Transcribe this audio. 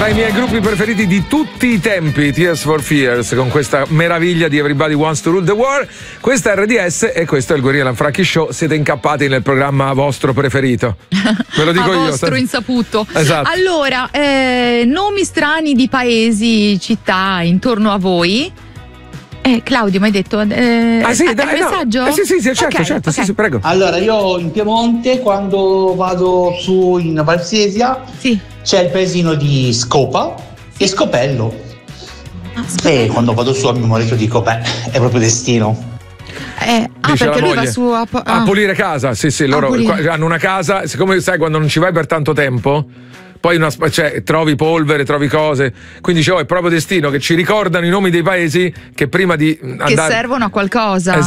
Tra i miei gruppi preferiti di tutti i tempi, Tears for Fears, con questa meraviglia di Everybody Wants to Rule the World. Questa è RDS e questo è il Guerrilla Lanfranchi Show. Siete incappati nel programma vostro preferito. Ve lo dico a io. vostro insaputo. Esatto. Allora, nomi strani di paesi, città intorno a voi. Claudio, mi hai detto sì, dai, il messaggio? Sì, certo, Okay. sì, prego. Allora, io in Piemonte, quando vado su in Valsesia, Sì. c'è il paesino di Scopa e Scopello. E quando vado su a mio marito dico, è proprio destino. Dice perché la lui va moglie. su a pulire casa. Sì, loro hanno una casa, siccome sai quando non ci vai per tanto tempo, poi trovi polvere, trovi cose, quindi è proprio destino che ci ricordano i nomi dei paesi che prima di andare che servono a qualcosa.